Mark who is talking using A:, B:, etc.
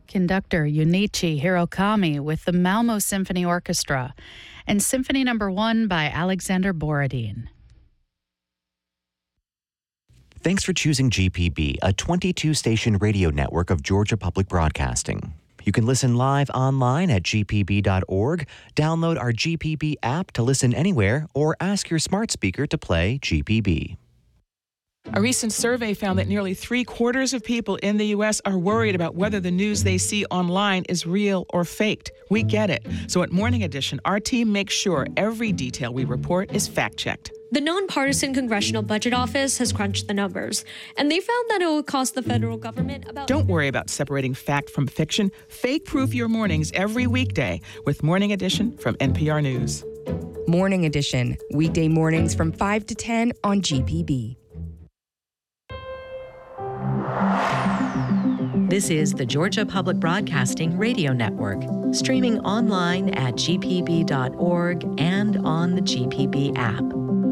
A: conductor Junichi Hirokami with the Malmo Symphony Orchestra, and Symphony No. 1 by Alexander Borodin.
B: Thanks for choosing GPB, a 22-station radio network of Georgia Public Broadcasting. You can listen live online at gpb.org, download our GPB app to listen anywhere, or ask your smart speaker to play GPB.
C: A recent survey found that nearly 3/4 of people in the U.S. are worried about whether the news they see online is real or faked. We get it. So at Morning Edition, our team makes sure every detail we report is fact-checked.
D: The nonpartisan Congressional Budget Office has crunched the numbers, and they found that it will cost the federal government about...
C: Don't worry about separating fact from fiction. Fake-proof your mornings every weekday with Morning Edition from NPR News.
E: Morning Edition, weekday mornings from 5 to 10 on GPB.
F: This is the Georgia Public Broadcasting Radio Network, streaming online at gpb.org and on the GPB app.